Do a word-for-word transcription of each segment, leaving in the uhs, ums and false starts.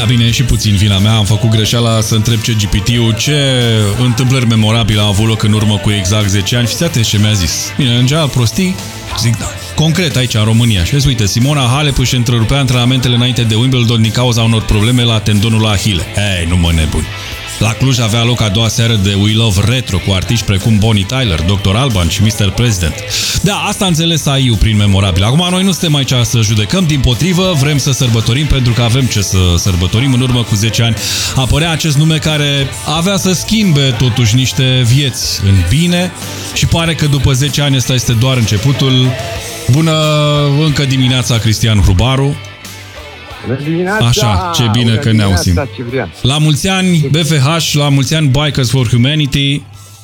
Da, bine, și puțin vina mea. Am făcut greșeala să întreb ce G P T-ul ce întâmplări memorabile au avut loc în urmă cu exact zece ani. Fiți atenți ce mi-a zis. Bine, în general prostii, zic da. Concret aici, în România. Și vezi, uite, Simona Halep își întrerupea antrenamentele înainte de Wimbledon din cauza unor probleme la tendonul la Ahile. Ei, nu mă nebuni. La Cluj avea loc a doua seară de We Love Retro cu artiști precum Bonnie Tyler, doctor Alban și mister President. Da, asta înțeles A I U prin memorabil. Acum noi nu suntem aici să judecăm, dimpotrivă, vrem să sărbătorim pentru că avem ce să sărbătorim. În urmă cu zece ani apărea acest nume care avea să schimbe totuși niște vieți în bine și pare că după zece ani ăsta este doar începutul. Bună încă dimineața, Cristian Hrubaru. Așa, ce bine că ne auzim. La mulți ani B F H, la mulți ani Bikers for Humanity.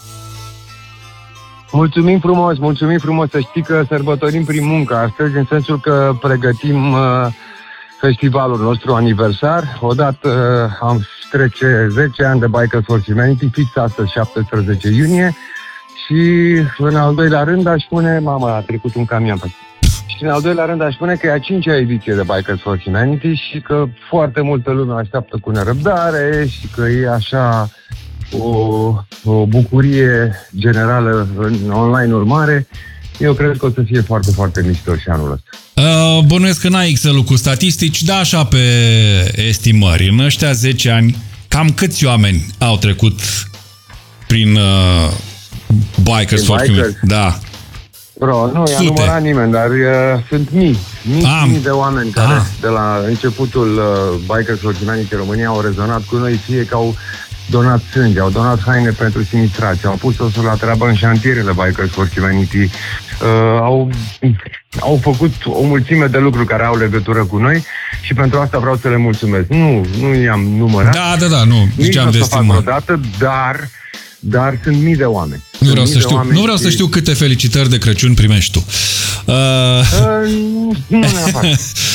Mulțumim frumos, mulțumim frumos. Să știi că sărbătorim prin muncă astăzi, în sensul că pregătim uh, festivalul nostru aniversar. Odată uh, am trece zece ani de Bikers for Humanity, fix astăzi, șaptesprezece iunie. Și în al doilea rând aș spune, mama, a trecut un camion pe... Și în al doilea rând aș spune că e a cincea ediție de Bikers for Humanity și că foarte multă lume așteaptă cu nerăbdare și că e așa o, o bucurie generală în online urmare. Eu cred că o să fie foarte, foarte mișto și anul ăsta. Uh, bănuiesc că n-ai Excel-ul cu statistici, da, așa pe estimări. În ăștia zece ani, cam câți oameni au trecut prin uh, Bikers for Humanity? Da. Bro, nu i-a numărat nimeni, dar uh, sunt mii, mii, Am. mii de oameni care Ah. de la începutul uh, Bikers for Humanity România au rezonat cu noi, fie că au donat sânge, au donat haine pentru sinistrați, au pus osul la treabă în șantierele Bikers for Humanity, uh, au, au făcut o mulțime de lucruri care au legătură cu noi și pentru asta vreau să le mulțumesc. Nu, nu i-am numărat. Da, da, da, nu, nici ziceam nu de o să fac estimă. vreodată, dar... Dar sunt mii de oameni. Nu vreau, să știu, nu vreau să știu câte felicitări de Crăciun primești tu. Uh... Uh, nu neapărat.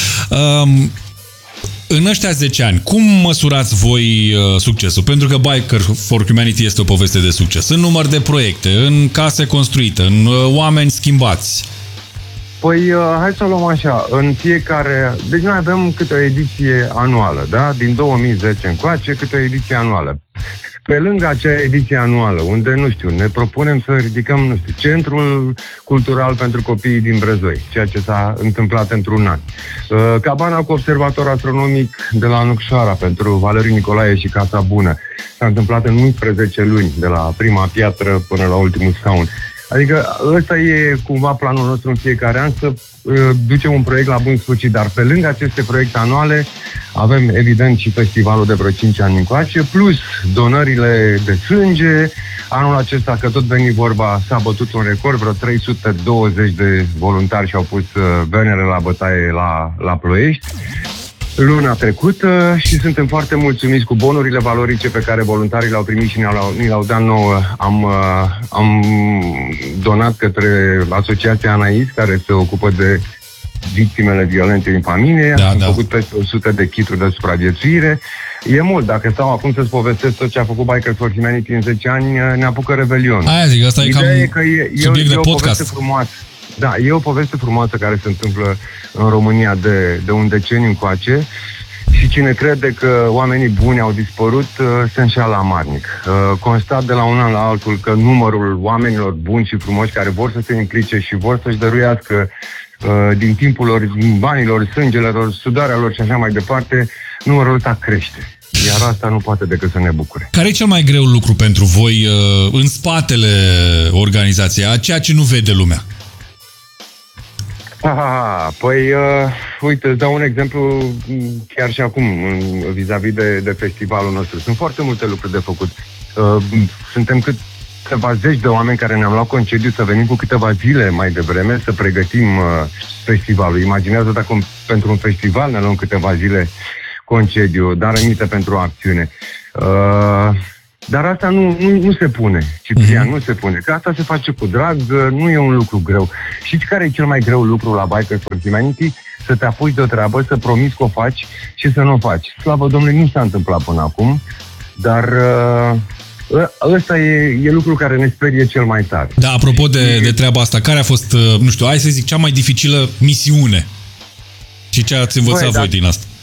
um, în ăștia zece ani, cum măsurați voi uh, succesul? Pentru că Bikers for Humanity este o poveste de succes. În număr de proiecte, în case construite, în uh, oameni schimbați. Păi, uh, hai să o luăm așa. În fiecare... Deci noi avem câte o ediție anuală, da? Din două mii zece încoace, câte o ediție anuală. Pe lângă acea ediție anuală, unde, nu știu, ne propunem să ridicăm, nu știu, Centrul Cultural pentru Copiii din Brezoi, ceea ce s-a întâmplat într-un an. Cabana cu observator astronomic de la Nucșoara pentru Valeriu Nicolae și Casa Bună s-a întâmplat în unsprezece luni, de la prima piatră până la ultimul scaun. Adică ăsta e cumva planul nostru în fiecare an, să uh, ducem un proiect la bun sfârșit, dar pe lângă aceste proiecte anuale avem evident și festivalul de vreo cinci ani încoace, plus donările de sânge. Anul acesta, că tot veni vorba, s-a bătut un record, vreo trei sute douăzeci de voluntari și-au pus uh, venere la bătaie la, la Ploiești luna trecută și suntem foarte mulțumiți cu bonurile valorice pe care voluntarii le-au primit și ne-au, ne-au dat nouă. Am, uh, am donat către Asociația Anais, care se ocupă de victimele violente în familie. Da, am da. făcut peste o sută de kituri de supraviețuire. E mult. Dacă stau acum să-ți povestesc tot ce a făcut Bikers for Humanity în zece ani, ne apucă revelionul. Aia zic, asta e cam e că e, subiect e, de e podcast. O frumoasă. Da, e o poveste frumoasă care se întâmplă în România de, de un deceniu încoace și cine crede că oamenii buni au dispărut se înșeală amarnic. Constat de la un an la altul că numărul oamenilor buni și frumoși care vor să se implice și vor să-și dăruiască din timpul lor, din banilor, sângele lor, sudarea lor și așa mai departe, numărul ăsta crește. Iar asta nu poate decât să ne bucure. Care e cel mai greu lucru pentru voi în spatele organizației, ceea ce nu vede lumea? Aha, păi, uh, uite, îți dau un exemplu chiar și acum, vis-a-vis de, de festivalul nostru. Sunt foarte multe lucruri de făcut. Uh, suntem câteva zeci de oameni care ne-am luat concediu să venim cu câteva zile mai devreme să pregătim uh, festivalul. Imaginează dacă un, pentru un festival ne luăm câteva zile concediu, dar aminte pentru o acțiune. Uh, Dar asta nu, nu, nu se pune, Ciprian, mm-hmm. nu se pune. Că asta se face cu drag, nu e un lucru greu. Știți care e cel mai greu lucru la Bikers for Humanity? Să te apuci de o treabă, să promiți că o faci și să nu o faci. Slavă Domnului, nu s-a întâmplat până acum, dar uh, ăsta e, e lucru care ne sperie cel mai tare. Da, apropo de, de treaba asta, care a fost, nu știu, hai să zic, cea mai dificilă misiune? Și ce ați învățat Băi, voi da. din asta?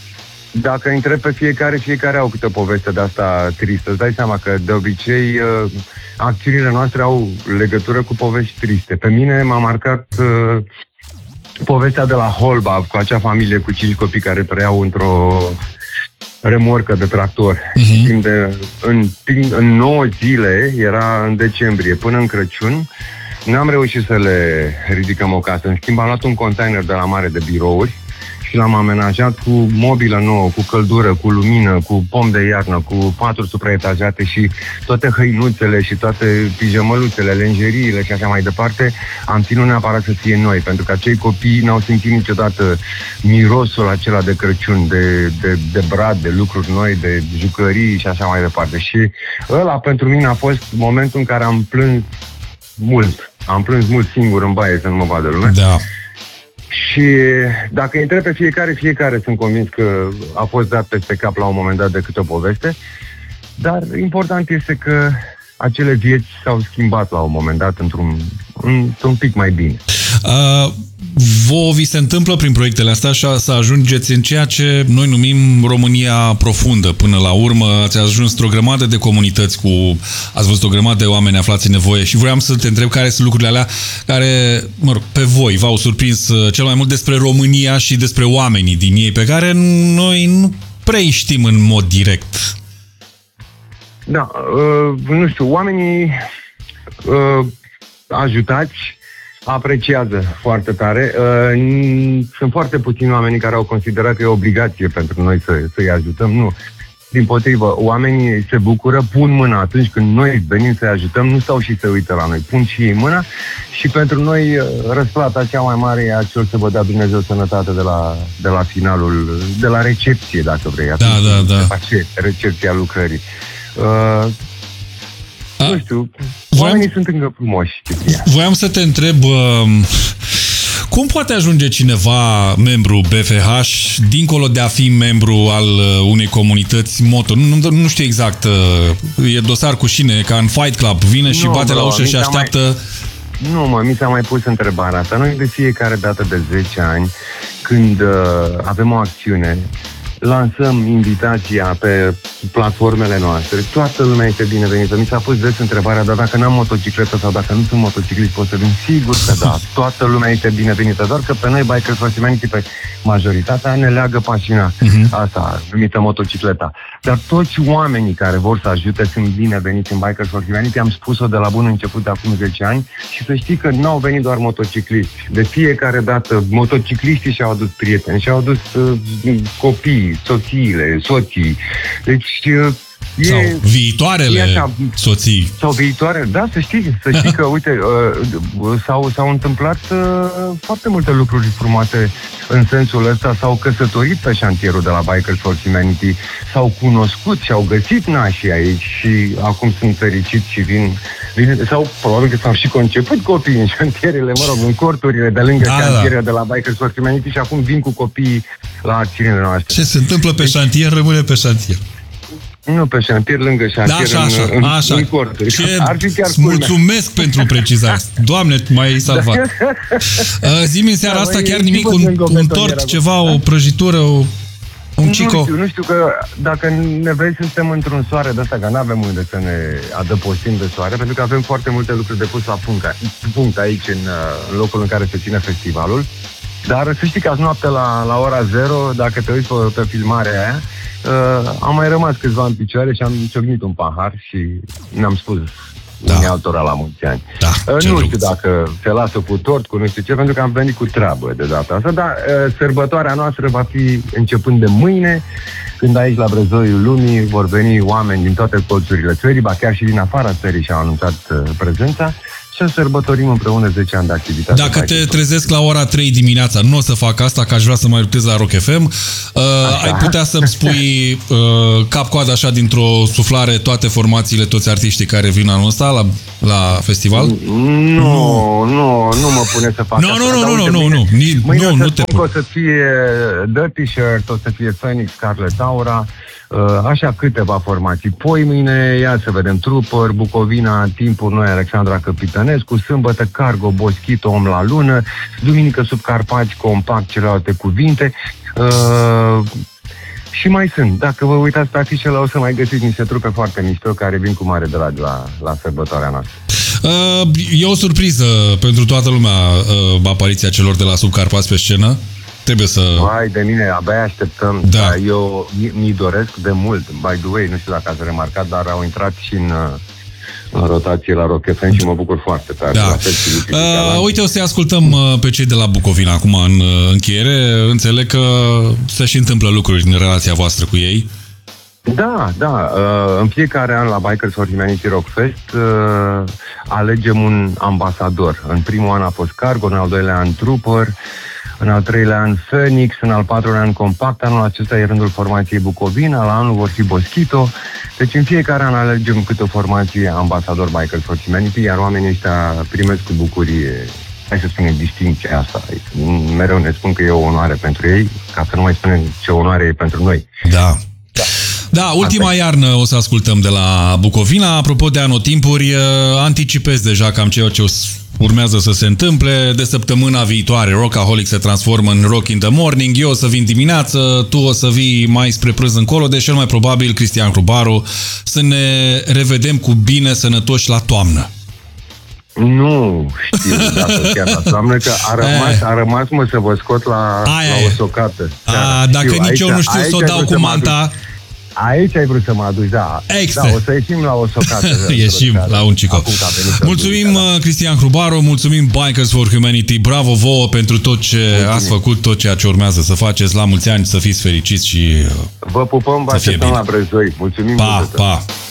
dacă întreb pe fiecare, fiecare au câte o poveste de asta tristă. Îți dai seama că de obicei acțiunile noastre au legătură cu povești triste. Pe mine m-a marcat uh, povestea de la Holbab, cu acea familie cu cinci copii care trăiau într-o remorcă de tractor. Uh-huh. Timp de, în, în nouă zile, era în decembrie, până în Crăciun, n-am reușit să le ridicăm o casă. În schimb, am luat un container de la mare de birouri și l-am amenajat cu mobilă nouă, cu căldură, cu lumină, cu pom de iarnă, cu paturi supraetajate și toate hăinuțele și toate pijamăluțele, lenjeriile și așa mai departe. Am ținut neapărat să fie noi, pentru că acei copii n-au simțit niciodată mirosul acela de Crăciun, de, de, de brad, de lucruri noi, de jucării și așa mai departe. Și ăla pentru mine a fost momentul în care am plâns mult. Am plâns mult singur în baie, să nu mă vadă lumea. Da. Și dacă îi întreb pe fiecare, fiecare sunt convins că a fost dat peste cap la un moment dat de câte o poveste, dar important este că acele vieți s-au schimbat la un moment dat într-un, într-un pic mai bine. Uh, vouă vi se întâmplă prin proiectele astea așa să ajungeți în ceea ce noi numim România profundă. Până la urmă ați ajuns într-o grămadă de comunități cu, ați văzut o grămadă de oameni aflați în nevoie și vreau să te întreb care sunt lucrurile alea care, mă rog, pe voi v-au surprins cel mai mult despre România și despre oamenii din ei, pe care noi nu prea știm în mod direct. Da, uh, nu știu, oamenii uh, ajutați apreciază foarte tare. Sunt foarte puțini oamenii care au considerat că e o obligație pentru noi să, să-i ajutăm. Nu. Dimpotrivă, oamenii se bucură, pun mâna atunci când noi venim să-i ajutăm, nu stau și se uită la noi, pun și ei mâna și pentru noi răsplata cea mai mare e acel să vă dea Dumnezeu sănătate de la, de la finalul, de la recepție, dacă vrei. Da, da, da. Face recepția lucrării. Uh, Nu știu, oamenii Voiam... sunt încă frumoși. Voiam să te întreb, cum poate ajunge cineva membru B F H, dincolo de a fi membru al unei comunități moto? Nu, nu, nu știu exact, e dosar cu șine, ca în Fight Club, vine și nu, bate bro, la ușă și așteaptă... Mai... Nu, mă, mi s-a mai pus întrebarea asta. Noi de fiecare dată de zece ani, când uh, avem o acțiune, lansăm invitația pe platformele noastre. Toată lumea este binevenită. Mi s-a pus des întrebarea, dar dacă n-am motocicletă sau dacă nu sunt motociclist, pot să vin? Sigur că da. Toată lumea este binevenită. Doar că pe noi, Bikers for Humanity, pe majoritatea, ne leagă pasiunea uh-huh. asta, numită motocicleta. Dar toți oamenii care vor să ajute sunt bineveniți în Bikers for Humanity. Am spus-o de la bun început de acum zece ani și să știi că n-au venit doar motocicliști. De fiecare dată, motocicliștii și-au adus prieteni, și-au adus uh, copii, soțiile, soții. Deci e, sau viitoarele e așa, soții. Sau viitoare, da, să știi, să știi că, uite, uh, s-au, s-au întâmplat uh, foarte multe lucruri frumoase în sensul ăsta, s-au căsătorit pe șantierul de la Bikers for Humanity, s-au cunoscut și au găsit nașii aici și acum sunt fericiți și vin, vin sau probabil că s-au și conceput copii în șantierele, mă rog, în corturile de lângă da, șantierele da. de la Bikers for Humanity și acum vin cu copiii la acțiunile noastre. Ce se întâmplă pe șantier, rămâne pe șantier. Nu pe șantier, lângă șantier, da, așa, în, așa. în, în corturi. Ce îți mulțumesc pentru precizarea asta. Doamne, m-ai salvat. Da. Zi-mi în seara da, asta chiar nimic, un, un tort, ceva, o prăjitură, o, un cico. Nu știu, nu știu că dacă ne vezi, suntem într-un soare de asta, că n-avem unde să ne adăpostim de soare, pentru că avem foarte multe lucruri de pus la punct, punct aici, în, în locul în care se ține festivalul. Dar să știi că azi noapte la, la ora zero, dacă te uiți pe, pe filmarea aia, uh, am mai rămas câțiva în picioare și am ciocnit un pahar și ne-am spus da. unii altora la mulți ani. Da, uh, nu știu dacă se lasă cu tort, cu nu știu ce, pentru că am venit cu treabă de data asta, dar uh, sărbătoarea noastră va fi începând de mâine, când aici la Brezoiul Lumii vor veni oameni din toate colțurile țării, ba chiar și din afara țării și-au anunțat uh, prezența. Să sărbătorim împreună zece ani de activitate. Dacă te trezesc la ora trei dimineața, nu o să fac asta, că aș vrea să mai rutez la Rock F M, uh, ai putea să-mi spui uh, cap-coadă așa dintr-o suflare toate formațiile, toți artiștii care vin anul ăsta la, la festival? Nu, nu, nu mă pune să fac no, asta. Nu, nu, nu, nu, nu, mâine nu, o să nu spun te că o să fie Dirty Shirt, o să fie Phoenix, Scarlet Aura, așa câteva formații. Poi mâine, ia să vedem, Trooper, Bucovina, Timpuri Noi, Alexandra Căpitănescu, sâmbătă Cargo, Boschito, Om la Lună, duminică Subcarpați, Compact, celelalte cuvinte. Uh, Și mai sunt. Dacă vă uitați pe afișele, o să mai găsiți niște trupe foarte mișto care vin cu mare drag la, la sărbătoarea noastră. E o surpriză pentru toată lumea apariția celor de la Subcarpați pe scenă. Trebuie să... Vai de mine, abia așteptăm. Da. Eu mi doresc de mult. By the way, nu știu dacă ați remarcat, dar au intrat și în, în rotație la Rock F M și mă bucur foarte tare. Da. Uh, uite, o să-i ascultăm pe cei de la Bucovina acum în încheiere. Înțeleg că se și întâmplă lucruri în relația voastră cu ei. Da, da. În fiecare an la Bikers for Humanity Rock Fest alegem un ambasador. În primul an a fost Cargo, în al doilea an Trooper, în al treilea an Phoenix, în al patrulea an Compact, anul acesta e rândul formației Bucovina, la anul vor fi Boschito. Deci în fiecare an alegem câte o formație ambasador Bikers for Humanity, iar oamenii ăștia primesc cu bucurie, hai să spunem, distincția asta. Mereu ne spun că e o onoare pentru ei, ca să nu mai spunem ce onoare e pentru noi. Da. Da. Da, ultima iarnă o să ascultăm de la Bucovina. Apropo de anotimpuri, anticipez deja cam ceea ce urmează să se întâmple. De săptămâna viitoare, Rockaholic se transformă în Rock in the Morning. Eu o să vin dimineață, tu o să vii mai spre prânz încolo, deci cel mai probabil, Cristian Hrubaru, să ne revedem cu bine sănătoși la toamnă. Nu știu dacă chiar la toamnă, că a rămas, a rămas mă, să vă scot la, la o socată. A, dacă știu, nici aici, eu nu știu să o dau cu manta... Aici ai vrut să mă aduci, da. Exact. Da, o să ieșim la o socată. Ieșim la un cico. Mulțumim, Cristian Hrubaru, mulțumim Bikers for Humanity, bravo vouă pentru tot ce mulțumim. Ați făcut, tot ceea ce urmează să faceți. La mulți ani, să fiți fericiți și vă pupăm, vă așteptăm la Brăzdoi. Mulțumim pa, mult. Pa, pa.